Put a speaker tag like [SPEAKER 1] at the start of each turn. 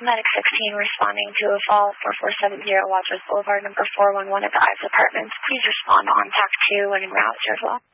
[SPEAKER 1] Medic 16 responding to a fall 4470 Wadsworth Boulevard, number 411 at the Ives Apartments. Please respond on TAC 2 when en route, as well.